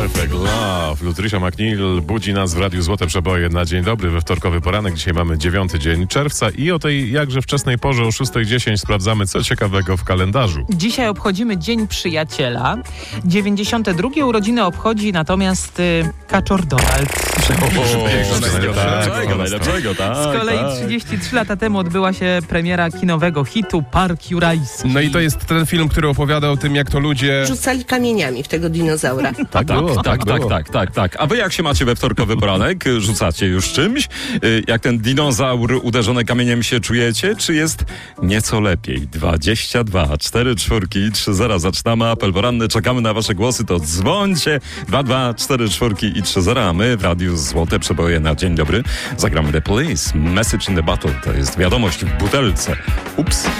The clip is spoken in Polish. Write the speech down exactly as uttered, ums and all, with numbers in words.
Perfect Love. Lutricia McNeil budzi nas w Radiu Złote Przeboje na dzień dobry we wtorkowy poranek. Dzisiaj mamy dziewiąty dzień czerwca i o tej jakże wczesnej porze o szósta dziesięć sprawdzamy, co ciekawego w kalendarzu. Dzisiaj obchodzimy Dzień Przyjaciela. dziewięćdziesiąte drugie urodziny obchodzi natomiast y, Kaczor Donald. Najlepszego, najlepszego, tak. Z kolei trzydzieści trzy lata temu odbyła się premiera kinowego hitu Park Jurajski. No i to jest ten film, który opowiada o tym, jak to ludzie... Rzucali kamieniami w tego dinozaura. Tak, Tak, było, tak, tak, było. tak, tak, tak. A wy jak się macie we wtorkowy poranek? Rzucacie już czymś? Y, Jak ten dinozaur uderzony kamieniem się czujecie? Czy jest nieco lepiej? dwadzieścia dwa, cztery czwórki, trzy zera. Zaczynamy apel poranny. Czekamy na wasze głosy. To dzwońcie. dwa dwa, cztery czwórki i trzy zera. A my w Radiu Złote Przeboje na dzień dobry zagramy The Police. Message in the Bottle. To jest wiadomość w butelce. Ups.